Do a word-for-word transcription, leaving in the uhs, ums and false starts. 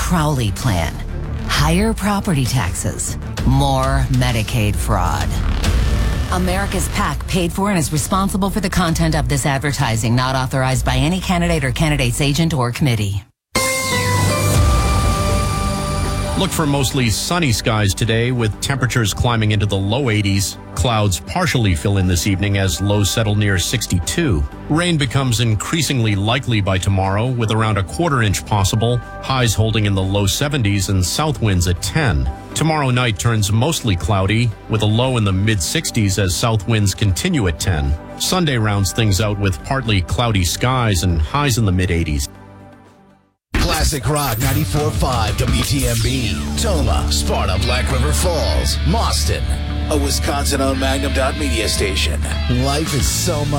Crowley Plan. Higher property taxes. More Medicaid fraud. America's PAC paid for and is responsible for the content of this advertising, not authorized by any candidate or candidate's agent or committee. Look for mostly sunny skies today with temperatures climbing into the low eighties. Clouds partially fill in this evening as lows settle near sixty-two. Rain becomes increasingly likely by tomorrow with around a quarter inch possible. Highs holding in the low seventies and south winds at ten. Tomorrow night turns mostly cloudy with a low in the mid sixties as south winds continue at ten. Sunday rounds things out with partly cloudy skies and highs in the mid eighties. Classic Rock ninety-four point five W T M B, Toma, Sparta, Black River Falls, Mauston, a Wisconsin-owned Magnum Dot Media station. Life is so much